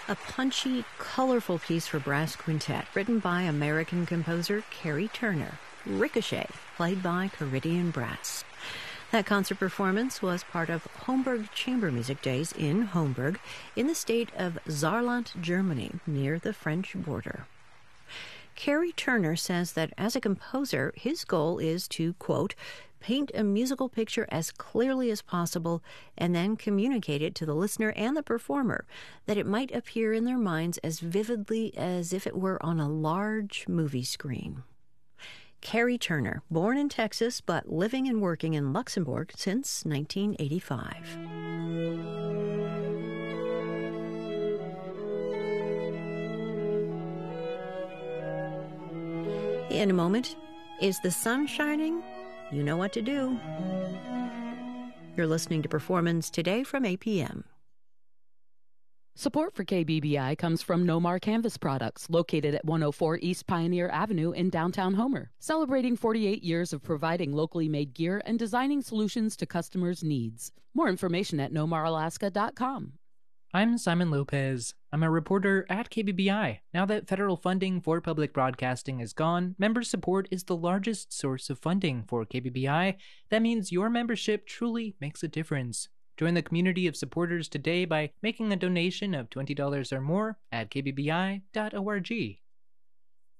A punchy, colorful piece for brass quintet written by American composer Kerry Turner, Ricochet, played by Caridian Brass. That concert performance was part of Homburg Chamber Music Days in Homburg, in the state of Saarland, Germany, near the French border. Kerry Turner says that as a composer, his goal is to, quote, paint a musical picture as clearly as possible and then communicate it to the listener and the performer, that it might appear in their minds as vividly as if it were on a large movie screen. Kerry Turner, born in Texas but living and working in Luxembourg since 1985. In a moment, is the sun shining? You know what to do. You're listening to Performance Today from APM. Support for KBBI comes from Nomar Canvas Products, located at 104 East Pioneer Avenue in downtown Homer, celebrating 48 years of providing locally made gear and designing solutions to customers' needs. More information at nomaralaska.com. I'm Simon Lopez. I'm a reporter at KBBI. Now that federal funding for public broadcasting is gone, member support is the largest source of funding for KBBI. That means your membership truly makes a difference. Join the community of supporters today by making a donation of $20 or more at kbbi.org.